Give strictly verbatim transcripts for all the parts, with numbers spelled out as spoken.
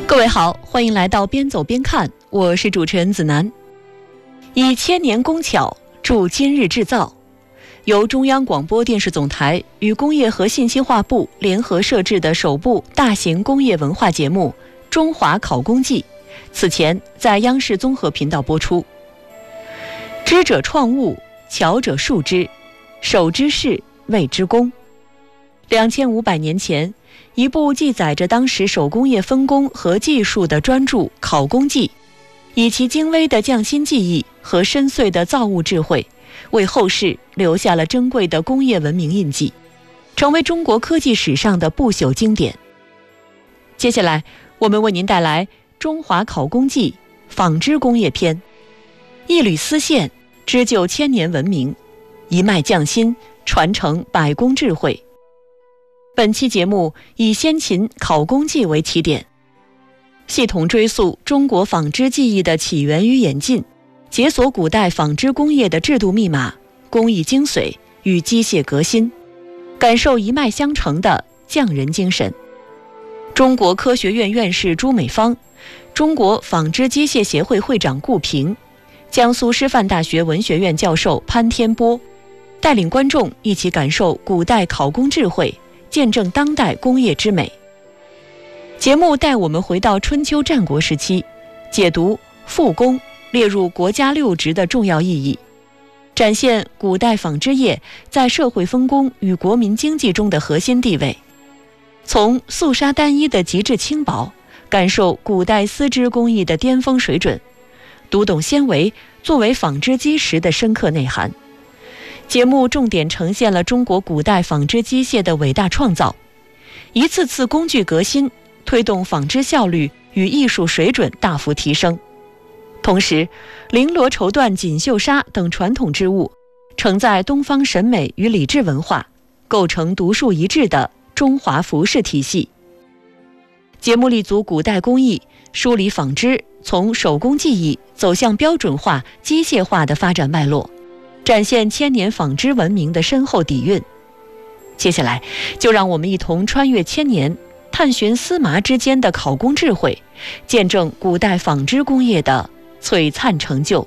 各位好，欢迎来到边走边看，我是主持人子楠。以千年工巧铸今日制造，由中央广播电视总台与工业和信息化部联合设置的首部大型工业文化节目《中华考工记》，此前在央视综合频道播出。知者创物，巧者述之，手之事，谓之工。两千五百年前，一部记载着当时手工业分工和技术的专著《考工记》，以其精微的匠心技艺和深邃的造物智慧，为后世留下了珍贵的工业文明印记，成为中国科技史上的不朽经典。接下来，我们为您带来《中华考工记》纺织工业篇，一缕丝线织就千年文明，一脉匠心传承百工智慧。本期节目以先秦考工记为起点，系统追溯中国纺织技艺的起源与演进，解锁古代纺织工业的制度密码、工艺精髓与机械革新，感受一脉相承的匠人精神。中国科学院院士朱美芳，中国纺织机械协会会长顾平，江苏师范大学文学院教授潘天波，带领观众一起感受古代考工智慧，见证当代工业之美。节目带我们回到春秋战国时期，解读复工列入国家六职的重要意义，展现古代纺织业在社会分工与国民经济中的核心地位。从素纱单衣的极致轻薄，感受古代丝织工艺的巅峰水准，读懂纤维作为纺织基石的深刻内涵。节目重点呈现了中国古代纺织机械的伟大创造，一次次工具革新，推动纺织效率与艺术水准大幅提升。同时，绫罗绸缎、锦绣纱等传统织物，承载东方审美与礼制文化，构成独树一帜的中华服饰体系。节目立足古代工艺，梳理纺织从手工技艺走向标准化、机械化的发展脉络，展现千年纺织文明的深厚底蕴。接下来，就让我们一同穿越千年，探寻丝麻之间的考工智慧，见证古代纺织工业的璀璨成就。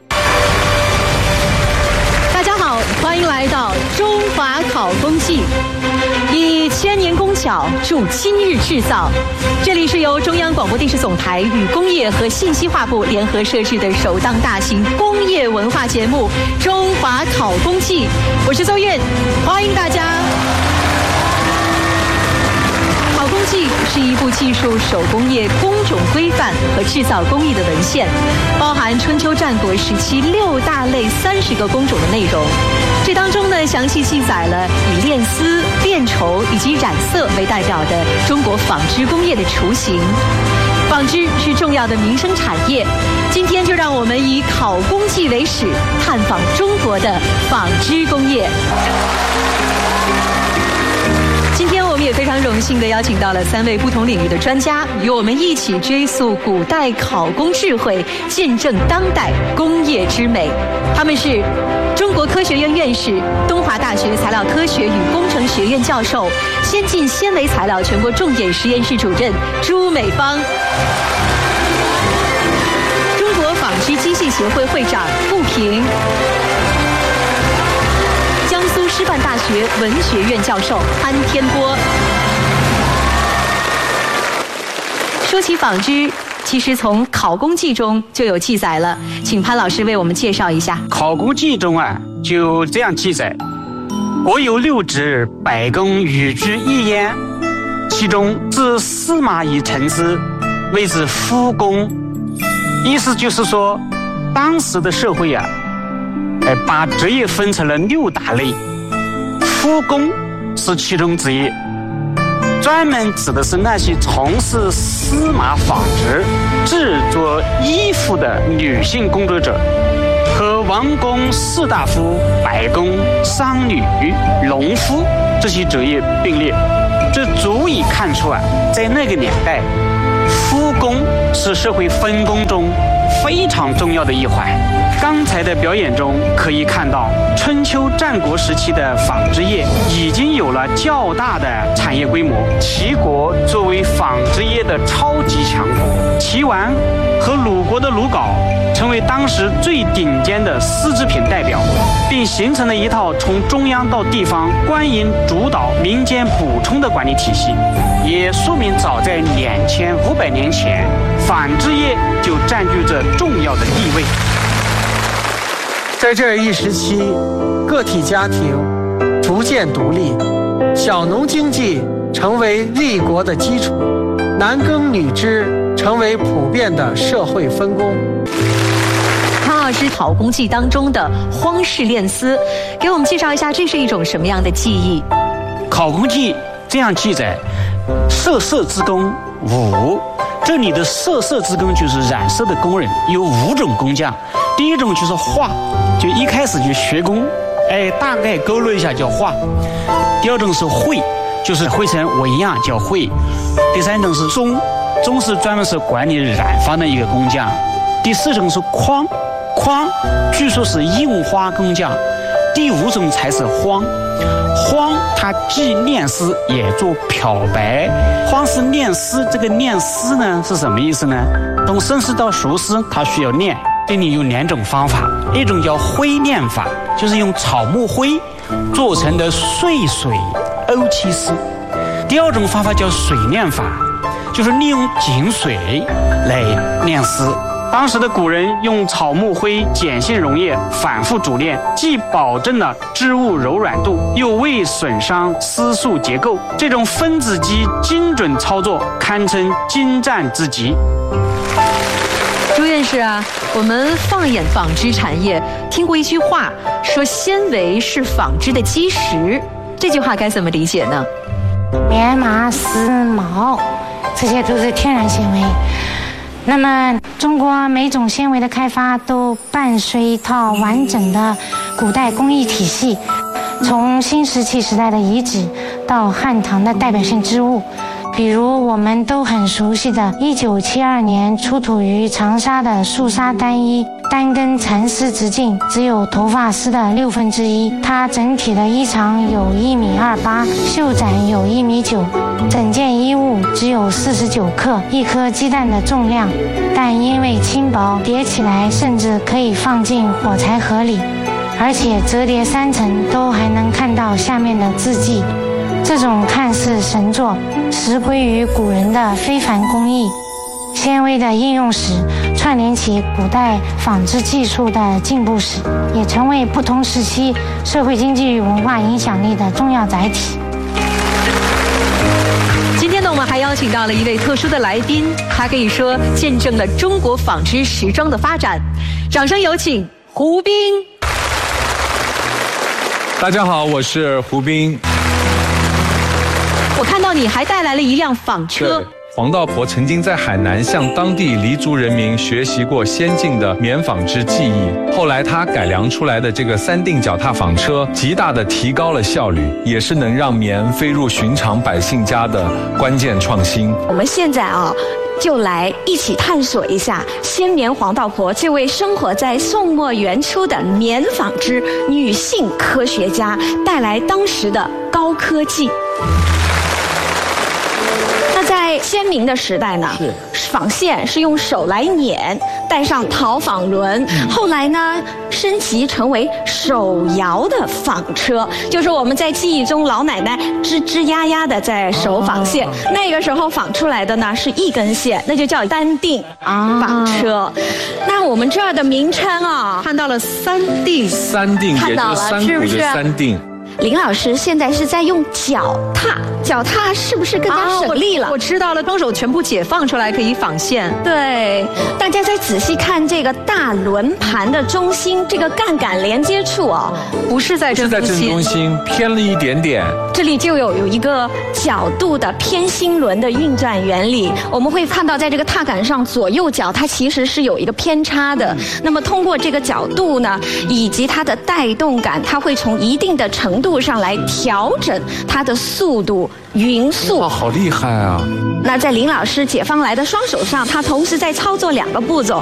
大家好，欢迎来到中华考工记，以千年工巧铸今日制造。这里是由中央广播电视总台与工业和信息化部联合设置的首档大型工业文化节目《中华考工记》，我是邹苑，欢迎大家。考工记是一部记述手工业工种规范和制造工艺的文献，包含春秋战国时期六大类三十个工种的内容。这当中呢，详细记载了以炼丝、炼绸以及染色为代表的中国纺织工业的雏形。纺织是重要的民生产业，今天就让我们以考工记为始，探访中国的纺织工业。今天我们也非常荣幸地邀请到了三位不同领域的专家，与我们一起追溯古代考工智慧，见证当代工业之美。他们是中国科学院院士、东华大学材料科学与工程学院教授、先进纤维材料全国重点实验室主任朱美芳，中国纺织机械协会会长顾平，江苏师范大学文学院教授潘天波。说起纺织，其实从《考工记》中就有记载了，请潘老师为我们介绍一下。 《考工记》中啊，就这样记载：国有六职，百工与之一焉，其中自丝麻以成之，谓之夫工。意思就是说，当时的社会啊，呃，把职业分成了六大类，夫工是其中之一，专门指的是那些从事丝麻纺织、制作衣服的女性工作者，和王公、士大夫、百工、商女、农夫这些职业并列。这足以看出啊，在那个年代，夫工是社会分工中非常重要的一环。刚才的表演中可以看到，春秋战国时期的纺织业已经有了较大的产业规模。齐国作为纺织业的超级强国，齐丸和鲁国的鲁缟成为当时最顶尖的丝织品代表，并形成了一套从中央到地方官营主导、民间补充的管理体系，也说明早在两千五百年前，纺织业就占据着重要的地位。 在这一时期，个体家庭逐渐独立，小农经济成为立国的基础，男耕女织成为普遍的社会分工。 汤老师，考工记当中的荒氏练丝，给我们介绍一下，这是一种什么样的技艺？ 考工记这样记载：色色之工五。这里的色色之工就是染色的工人，有五种工匠。第一种就是画，就一开始就学工，哎，大概勾勒一下叫画。第二种是绘，就是绘成纹样叫绘。第三种是宗，宗是专门是管理染坊的一个工匠。第四种是框，框据说是印花工匠。第五种才是荒，荒它既练丝也做漂白。荒是练丝，这个练丝呢是什么意思呢？从生丝到熟丝，它需要练。这里有两种方法，一种叫灰练法，就是用草木灰做成的碎水欧漆丝；第二种方法叫水练法，就是利用井水来练丝。当时的古人用草木灰碱性溶液反复煮炼，既保证了织物柔软度，又未损伤丝素结构。这种分子机精准操作，堪称精湛之极。 朱院士啊，我们放眼纺织产业，听过一句话，说纤维是纺织的基石，这句话该怎么理解呢？ 棉麻丝毛，这些都是天然纤维。那么，中国每种纤维的开发都伴随一套完整的古代工艺体系，从新石器时代的遗址到汉唐的代表性织物，比如我们都很熟悉的一九七二年出土于长沙的素纱单衣，单根蚕丝直径只有头发丝的六分之一，它整体的衣长有一米二八，袖展有一米九，整件衣物只有四十九克，一颗鸡蛋的重量，但因为轻薄，叠起来甚至可以放进火柴盒里，而且折叠三层都还能看到下面的字迹。这种看似神作，实归于古人的非凡工艺。纤维的应用史串联起古代纺织技术的进步史，也成为不同时期社会经济与文化影响力的重要载体。 今天呢，我们还邀请到了一位特殊的来宾，他可以说见证了中国纺织时装的发展。掌声有请胡斌。 大家好，我是胡斌。 我看到你还带来了一辆纺车。 黄道婆曾经在海南向当地黎族人民学习过先进的棉纺织技艺，后来她改良出来的这个三定脚踏纺车，极大的提高了效率，也是能让棉飞入寻常百姓家的关键创新。 我们现在啊，就来一起探索一下先棉黄道婆这位生活在宋末元初的棉纺织女性科学家带来当时的高科技。在先民的时代呢，纺线是用手来捻，带上陶纺轮，后来呢升级成为手摇的纺车，就是我们在记忆中老奶奶吱吱呀呀的在手纺线，那个时候纺出来的呢是一根线，那就叫单定纺车。那我们这儿的名称啊， 看到了三定， 三定也就是三股的三定。 林老师现在是在用脚踏，脚踏是不是更加省力了？ 啊、我, 我知道了，双手全部解放出来可以纺线。 对，大家再仔细看这个大轮盘的中心，这个杠杆连接处哦， 不是在正中心， 是在正中心，偏了一点点。 这里就有有一个角度的偏心轮的运转原理，我们会看到在这个踏杆上左右脚它其实是有一个偏差的。那么通过这个角度呢，以及它的带动感，它会从一定的程度上来调整它的速度匀速。 哇，好厉害啊！ 那在林老师解放来的双手上，他同时在操作两个步骤，